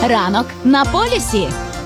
Ранок на полюсі.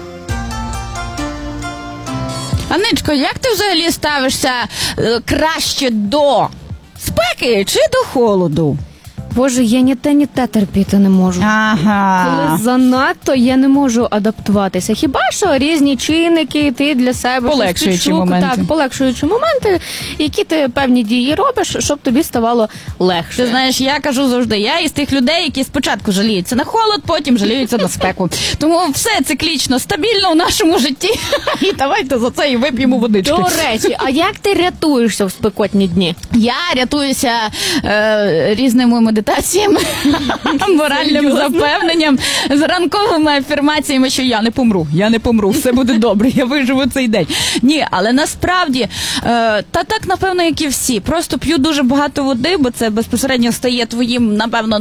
Анечко, як ти взагалі ставишся краще до спеки чи до холоду? Боже, я ні те терпіти не можу. Ага. Коли занадто, я не можу адаптуватися. Хіба що різні чинники, ти для себе полегшуючі моменти. Так, полегшуючі моменти, які ти певні дії робиш, щоб тобі ставало легше. Ти знаєш, я кажу завжди, я із тих людей, які спочатку жаліються на холод, потім жаліються на спеку. Тому все циклічно, стабільно в нашому житті. І давайте за це і вип'ємо водички. До речі, а як ти рятуєшся в спекотні дні? Я рятуюся різними медитаціями, моральним запевненням, з ранковими афірмаціями, що я не помру, все буде добре, я виживу цей день. Ні, але насправді, так, напевно, як і всі, просто п'ю дуже багато води, бо це безпосередньо стає твоїм, напевно,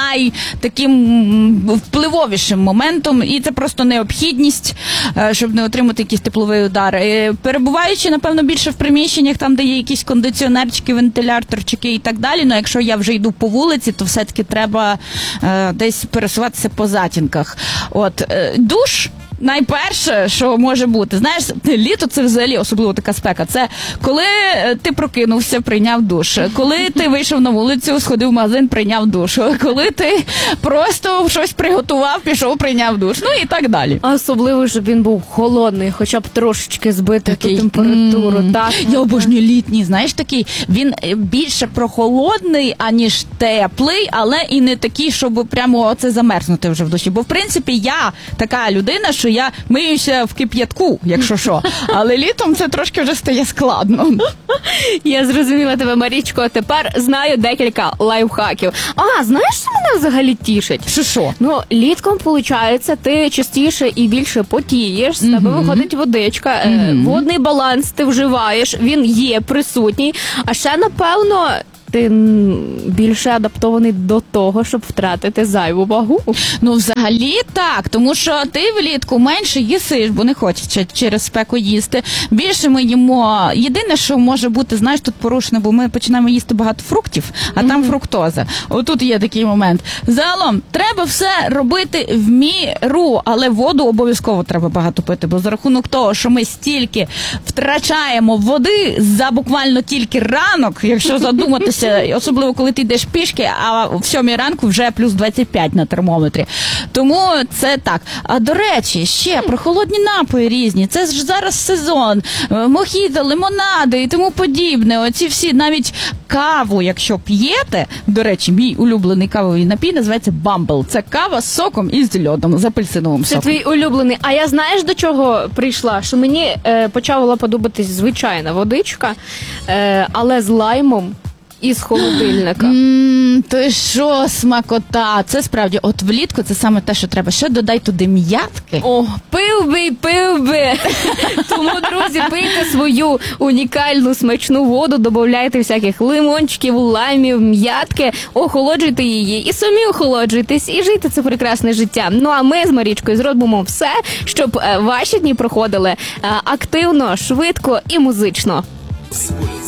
найтаким впливовішим моментом, і це просто необхідність, щоб не отримати якийсь тепловий удар. Перебуваючи, напевно, більше в приміщеннях, там, де є якісь кондиціонерчики, вентиляторчики і так далі, але якщо я вже йду по вулиці, то все-таки треба десь пересуватися по затінках. Душ найперше, що може бути. Знаєш, літо це взагалі особливо така спека. Це коли ти прокинувся, прийняв душ. Коли ти вийшов на вулицю, сходив в магазин, прийняв душ. Коли ти просто щось приготував, пішов, прийняв душ. Ну і так далі. А особливо, щоб він був холодний, хоча б трошечки збити ту температуру. Так, я обожнюю літній, знаєш, такий. Він більше прохолодний, аніж теплий, але і не такий, щоб прямо оце замерзнути вже в душі. Бо, в принципі, я така людина, що я миюся в кип'ятку, якщо що. Але літом це трошки вже стає складно. Я зрозуміла тебе, Марічко, а тепер знаю декілька лайфхаків. А, знаєш, що мене взагалі тішить? Що? Ну, літком, виходить, ти частіше і більше потієш, з тебе виходить водичка, водний баланс ти вживаєш, він є присутній, а ще, напевно, ти більше адаптований до того, щоб втратити зайву вагу. Ну, взагалі так, тому що ти влітку менше їсиш, бо не хочеш через спеку їсти. Більше ми їмо. Єдине, що може бути, знаєш, тут порушено, бо ми починаємо їсти багато фруктів, а там фруктоза. Отут є такий момент. Загалом, треба все робити в міру, але воду обов'язково треба багато пити, бо за рахунок того, що ми стільки втрачаємо води за буквально тільки ранок, якщо задуматися, особливо, коли ти йдеш пішки, а в 7 ранку вже плюс 25 на термометрі. Тому це так. А до речі, ще про холодні напої різні. Це ж зараз сезон. Мохіто, лимонади і тому подібне. Оці всі, навіть каву, якщо п'єте, до речі, мій улюблений кавовий напій називається Bumble. Це кава з соком і з льодом, з апельсиновим соком. Це твій улюблений. А я знаєш, до чого прийшла? Що мені почала подобатись звичайна водичка, але з лаймом. Із холодильника. То що, смакота. Це справді, от влітку це саме те, що треба. Ще додай туди м'ятки. О, пив би. Тому, друзі, пийте свою унікальну смачну воду, додавайте всяких лимончиків, лаймів, м'ятки, охолоджуйте її і самі охолоджуйтесь, і жийте це прекрасне життя. Ну, а ми з Марічкою зробимо все, щоб ваші дні проходили активно, швидко і музично.